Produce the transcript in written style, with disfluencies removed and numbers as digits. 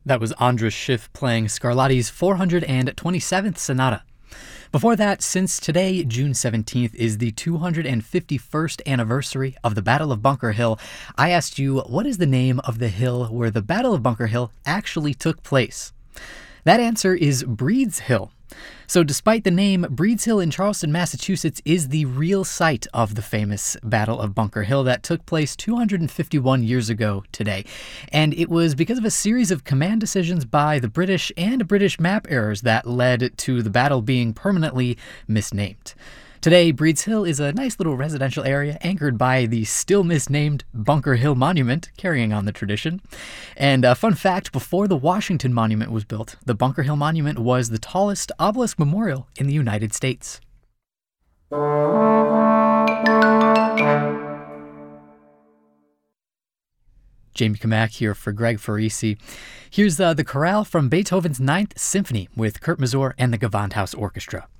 That was Andras Schiff playing Scarlatti's 427th Sonata. Before that, since today, June 17th, is the 251st anniversary of the Battle of Bunker Hill, I asked you, what is the name of the hill where the Battle of Bunker Hill actually took place? That answer is Breed's Hill. So despite the name, Breed's Hill in Charleston, Massachusetts is the real site of the famous Battle of Bunker Hill that took place 251 years ago today. And it was because of a series of command decisions by the British and British map errors that led to the battle being permanently misnamed. Today, Breed's Hill is a nice little residential area anchored by the still misnamed Bunker Hill Monument, carrying on the tradition. And a fun fact, before the Washington Monument was built, the Bunker Hill Monument was the tallest obelisk memorial in the United States. Jamie Kamak here for Greg Farisi. Here's the chorale from Beethoven's Ninth Symphony with Kurt Masur and the Gewandhaus Orchestra.